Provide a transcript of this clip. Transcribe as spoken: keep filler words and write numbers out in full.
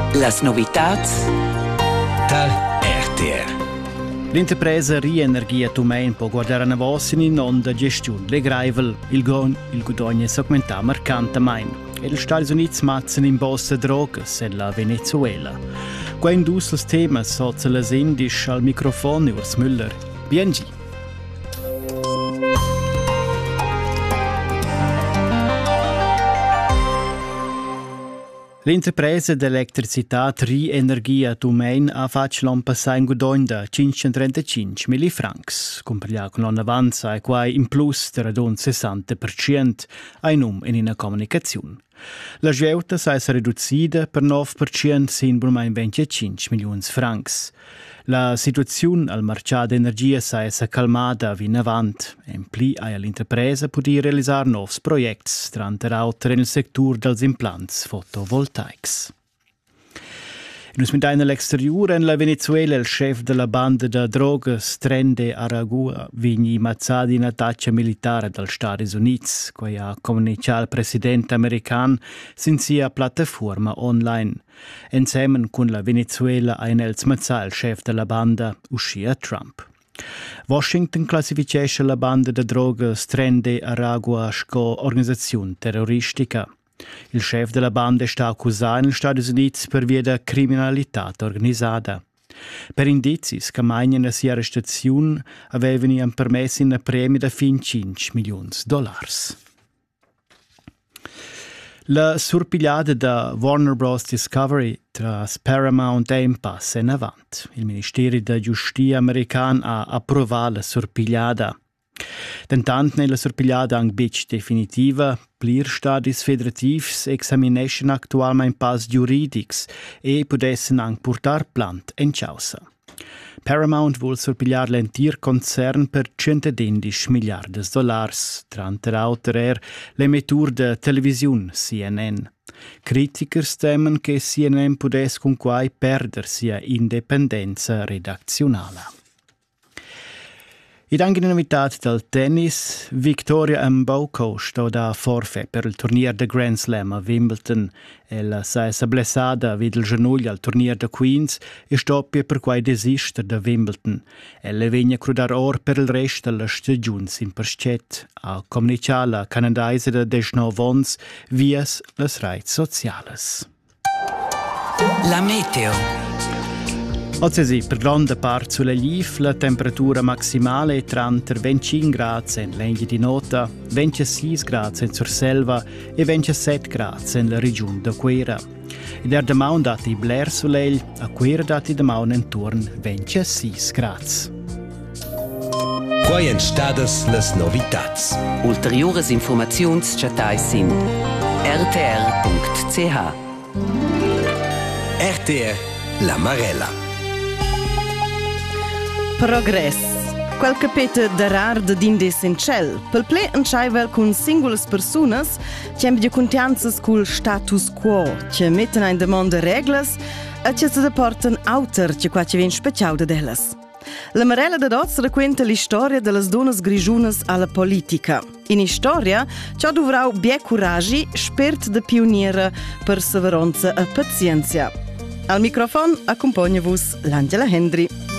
Las novitats da R T R. L'interpresa Rienergia Tumein può guardare una voce in onda gestione le graivel, il gon, il guadagno segmentà mercante main. E gli Stati Uniti mazzano in bossa drogas nella Venezuela. Qua indus les temas sozza las indisch al microfono Urs Müller. Biengi. L'interpresa d'elettricità Rienergia Tumein ha fatto l'anno passato un guadagno da cinquecentotrentacinque mila francs, comparado con l'anno avanza e qua in plus di radon sessanta per cento a in um in una comunicazione. La scelta si è ridotta per nove per cento sin in venticinque milioni francs. La situazione al mercato d'energia si è calmata in avanti e in pli ha l'interpresa potuto realizzare nuovi progetti, tra l'altro nel settore degli impianti fotovoltaici. In usmità all'exteriore, in la Venezuela, il chef della banda de drogas Trende Aragua vigni mazzato in attacco militare dagli Stati Uniti, che ha comunicato il presidente americano senza piattaforma online. Insieme con la Venezuela ha mazzato il chef della banda uscì Trump. Washington classifica la banda de drogas Trende Aragua come organizzazione terroristica. Il chef della banda sta accusato negli Stati Uniti per via di criminalità organizzata. Per indizi che magnano la sua arrestazione avevano permesso un premio di fin cinque milioni di dollari. La surpigliata da Warner Bros. Discovery tra Paramount e Impasse è in avanti. Il Ministero della Giustizia americano ha approvato la surpigliata. Tentant nella sorpigliata anche bic definitiva, plir stadis federativs examination actualmente pas juridics e podessen anche portar plant en causa. Paramount vuol sorpigliar l'entir concern per centodindici miliardi dollars, tranta l'autorer l'emettur de televisiun C N N. Criticers temen che C N N podes con quai perder sia indipendenza redazionale. Ed anche in novità del tennis, Victoria Mboko sta da forfè per il turnier de Grand Slam a Wimbledon. Ella si è blessata vid il genuglia al turnier de Queens e stoppia per quai desistere da Wimbledon. Ella vegna crudar or per il resto della stagione in Perschet, a comunicare la canadese de diciannove ons via le reti sociali. La meteo. Oggi per grande parte sulla Liv la temperatura maximale è tra venticinque gradi in Lengi di Nota, ventisei gradi in Surselva e ventisette gradi nella regione da Quera. Ed er demau dati Blair Soleil, a Quera dati demau intorno ventisei gradi. Quai en stadas las novitats. Ulteriores informazions chatai sin r t r punct c h. R T R La Marella. Progress. Quel capete de rar de d'indes in cel. Pel ple entscheivel con singulas personas che haben die contianzas col status quo, che metten in demanda reglas e che se deporten auter che qua che ven speciau de delas. La Marella de Doz racconta l'istoria delle donne grigiunas alla politica. In storia, ciò dovrà bie curagi, spert de pioniera, perseveranza e pazienza. Al microfono accompagna vos l'Angela Hendry.